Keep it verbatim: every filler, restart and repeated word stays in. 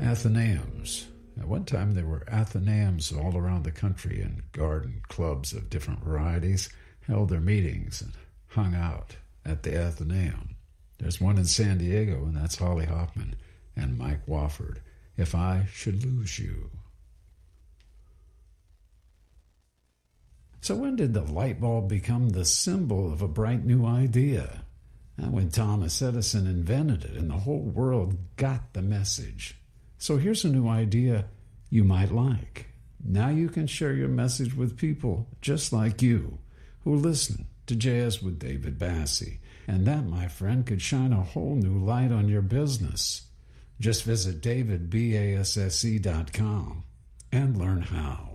Athenaeums. At one time, there were Athenaeums all around the country, and garden clubs of different varieties held their meetings and hung out at the Athenaeum. There's one in San Diego, and that's Holly Hoffman and Mike Wofford. If I Should Lose You. So when did the light bulb become the symbol of a bright new idea? And when Thomas Edison invented it and the whole world got the message. So here's a new idea you might like. Now you can share your message with people just like you who listen to Jazz with David Bassi. And that, my friend, could shine a whole new light on your business. Just visit david basse dot com and learn how.